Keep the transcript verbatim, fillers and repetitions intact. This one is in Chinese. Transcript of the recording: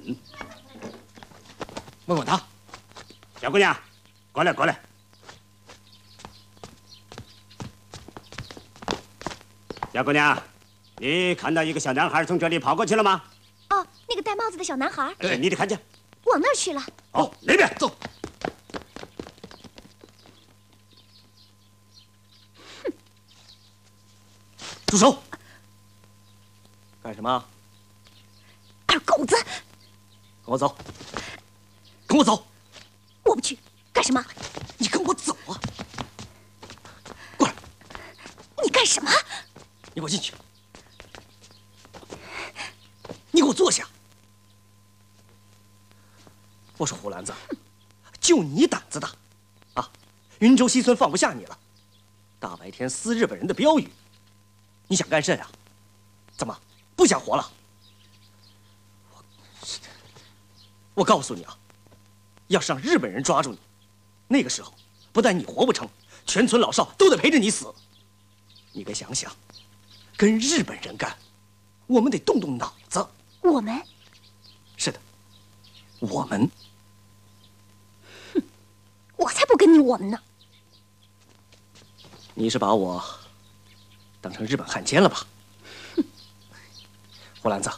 嗯，问问他， 小姑娘，过来过来。小姑娘，你看到一个小男孩从这里跑过去了吗？ 哦，那个戴帽子的小男孩。 对，你得看见。 往那儿去了。 哦，那边走。 哼！住手！干什么？ 二狗子！ 跟我走！跟我走！ 我不去，干什么？ 你跟我走啊！ 过来！你干什么？ 你给我进去！你给我坐下！我说胡兰子，就你胆子大，啊！云州西村放不下你了，大白天撕日本人的标语，你想干甚啊？怎么不想活了？我，我告诉你啊，要是让日本人抓住你，那个时候不但你活不成，全村老少都得陪着你死。你该想想，跟日本人干，我们得动动脑子。 我们？ 是的，我们。 哼，我才不跟你我们呢。 你是把我当成日本汉奸了吧？哼，胡兰子，